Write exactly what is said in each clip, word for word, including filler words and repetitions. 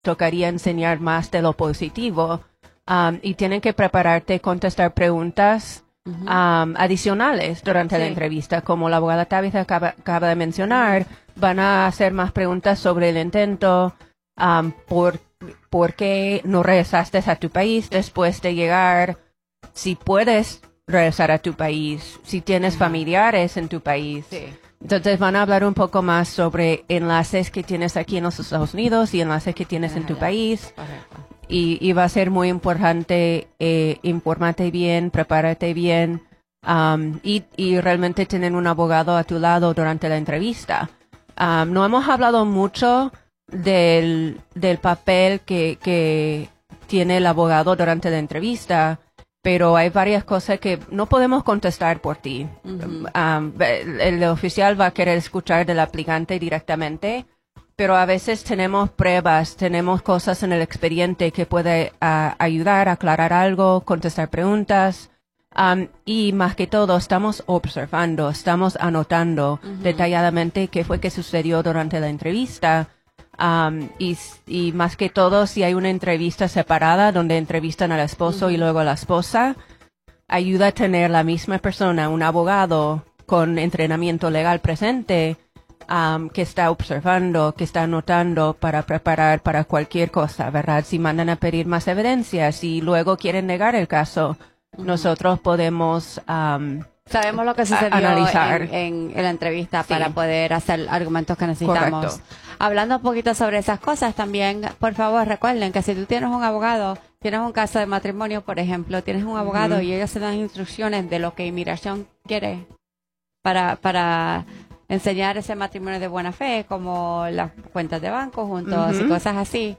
tocaría enseñar más de lo positivo. Um, y tienen que prepararte a contestar preguntas uh-huh. um, adicionales durante sí. la entrevista. Como la abogada Tabitha acaba, acaba de mencionar, van a hacer más preguntas sobre el intento, um, por, por qué no regresaste a tu país después de llegar, si puedes regresar a tu país, si tienes uh-huh. familiares en tu país. Sí. Entonces van a hablar un poco más sobre enlaces que tienes aquí en los Estados Unidos y enlaces que tienes en tu país. Correcto. Y, y va a ser muy importante eh, informarte bien, prepárate bien um, y, y realmente tener un abogado a tu lado durante la entrevista. Um, no hemos hablado mucho del, del papel que, que tiene el abogado durante la entrevista, pero hay varias cosas que no podemos contestar por ti. Uh-huh. Um, el, el oficial va a querer escuchar del aplicante directamente, pero a veces tenemos pruebas, tenemos cosas en el expediente que puede uh, ayudar a aclarar algo, contestar preguntas, um, y más que todo estamos observando, estamos anotando uh-huh. detalladamente qué fue que sucedió durante la entrevista, um, y, y más que todo si hay una entrevista separada donde entrevistan al esposo uh-huh. y luego a la esposa, ayuda a tener la misma persona, un abogado con entrenamiento legal presente, Um, que está observando, que está anotando para preparar para cualquier cosa, ¿verdad? Si mandan a pedir más evidencia, si luego quieren negar el caso, uh-huh. nosotros podemos um, sabemos lo que sucedió analizar. En, en, en la entrevista sí. para poder hacer argumentos que necesitamos. Correcto. Hablando un poquito sobre esas cosas también, por favor recuerden que si tú tienes un abogado, tienes un caso de matrimonio, por ejemplo, tienes un abogado uh-huh. y ellos se dan instrucciones de lo que inmigración quiere para para enseñar ese matrimonio de buena fe, como las cuentas de banco juntos uh-huh. y cosas así.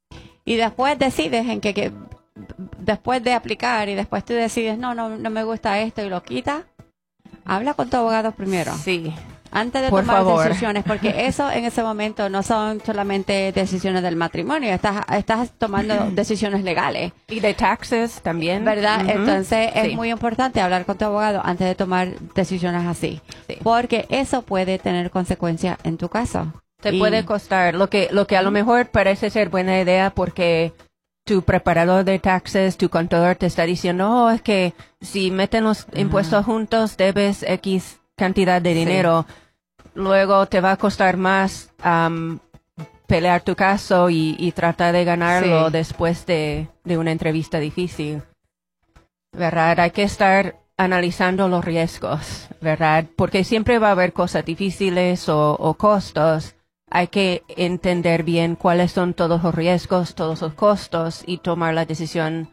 Y después decides en que, que después de aplicar y después tú decides, no, no, no me gusta esto y lo quitas, habla con tu abogado primero. Sí. Antes de Por tomar favor. decisiones, porque eso en ese momento no son solamente decisiones del matrimonio, estás estás tomando decisiones legales. Y de taxes también. ¿Verdad? Uh-huh. Entonces sí. es muy importante hablar con tu abogado antes de tomar decisiones así, sí. porque eso puede tener consecuencias en tu caso. Te y... puede costar, lo que, lo que a lo mejor parece ser buena idea porque tu preparador de taxes, tu contador te está diciendo, oh, es que si meten los uh-huh. impuestos juntos debes X cantidad de dinero. Sí. Luego te va a costar más um, pelear tu caso y, y tratar de ganarlo sí. después de, de una entrevista difícil. ¿Verdad? Hay que estar analizando los riesgos, ¿verdad? Porque siempre va a haber cosas difíciles o, o costos. Hay que entender bien cuáles son todos los riesgos, todos los costos y tomar la decisión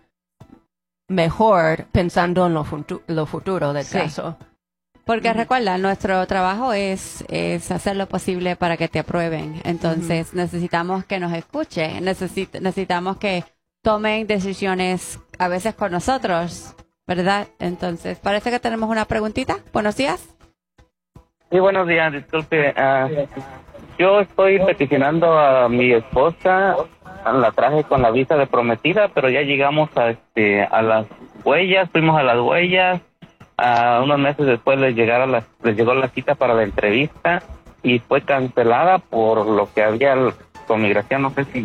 mejor pensando en lo, futu- lo futuro del sí. caso. Porque uh-huh. recuerda, nuestro trabajo es, es hacer lo posible para que te aprueben. Entonces, uh-huh. necesitamos que nos escuchen, necesit- necesitamos que tomen decisiones a veces con nosotros, ¿verdad? Entonces, parece que tenemos una preguntita. Buenos días. Sí, buenos días, disculpe. Uh, yo estoy peticionando a mi esposa, la traje con la visa de prometida, pero ya llegamos a, este, a las huellas, fuimos a las huellas. Uh, unos meses después les, llegaron las, les llegó la cita para la entrevista y fue cancelada por lo que había con migración, no sé si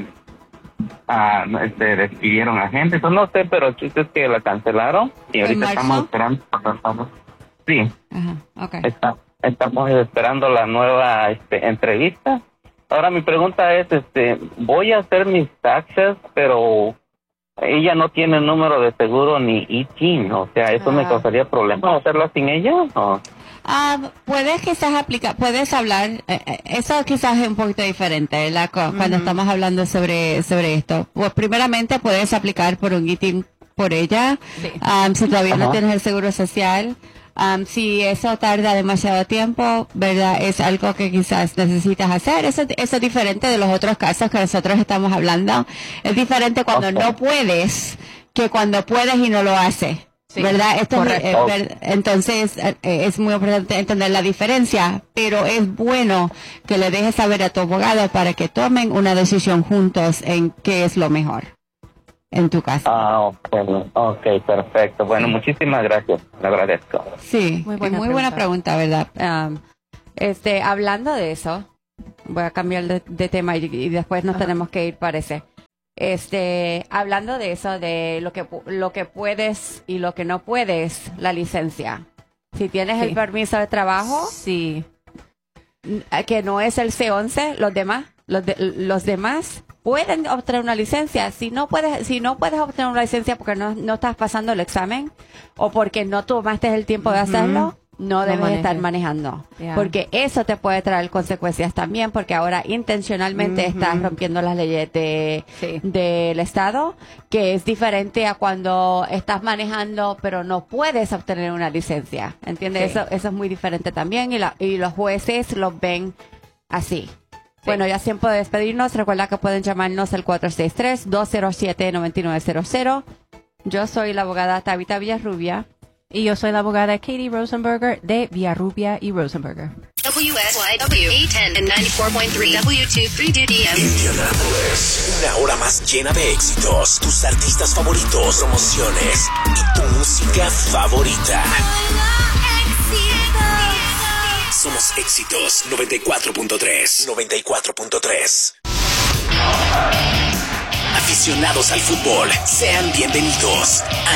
uh, este, despidieron a gente, eso no sé, pero el chiste es que la cancelaron y ahorita estamos esperando, estamos, sí, uh-huh. okay. está, estamos esperando la nueva este, entrevista. Ahora mi pregunta es, este, voy a hacer mis taxes, pero ella no tiene número de seguro ni I T I N, o sea, ¿eso ah. me causaría problemas hacerlo sin ella? ¿O? Ah, puedes quizás aplicar, puedes hablar, eh, eso quizás es un poquito diferente, ¿verdad? Cuando uh-huh. estamos hablando sobre sobre esto. Pues primeramente puedes aplicar por un I T I N por ella, sí. um, si todavía uh-huh. no tienes el seguro social. Um, si eso tarda demasiado tiempo, ¿verdad? Es algo que quizás necesitas hacer. Eso, eso es diferente de los otros casos que nosotros estamos hablando. Es diferente cuando okay. no puedes que cuando puedes y no lo haces. Sí, ¿verdad? Esto es, eh, ver, entonces, eh, es muy importante entender la diferencia, pero es bueno que le dejes saber a tu abogado para que tomen una decisión juntos en qué es lo mejor en tu caso. Ah, ok, okay, perfecto. Bueno, muchísimas gracias, le agradezco. Sí, muy buena, muy buena pregunta, ¿verdad? Um, este, hablando de eso, voy a cambiar de, de tema y, y después nos Ajá. tenemos que ir, parece. este, hablando de eso, de lo que, lo que puedes y lo que no puedes, la licencia. Si tienes sí. el permiso de trabajo, sí. que no es el C once, los demás, los, de, los demás pueden obtener una licencia. Si no puedes, si no puedes obtener una licencia porque no, no estás pasando el examen o porque no tomaste el tiempo de hacerlo, no, no debes maneje. estar manejando. Yeah. Porque eso te puede traer consecuencias también, porque ahora intencionalmente uh-huh. estás rompiendo las leyes de, sí. del Estado, que es diferente a cuando estás manejando pero no puedes obtener una licencia. ¿Entiendes? Sí. Eso, eso es muy diferente también y, la, y los jueces lo ven así. Sí. Bueno, ya tiempo de despedirnos. Recuerda que pueden llamarnos al cuatro seis tres, dos cero siete, nueve nueve cero cero. Yo soy la abogada Tabitha Villarrubia. Y yo soy la abogada Katie Rosenberger de Villarrubia y Rosenberger. W S Y W eight ten and ninety-four point three W twenty-three D D M. Indianapolis, una hora más llena de éxitos, tus artistas favoritos, promociones y tu música favorita. Somos Éxitos noventa y cuatro punto tres. noventa y cuatro punto tres. Aficionados al fútbol, sean bienvenidos a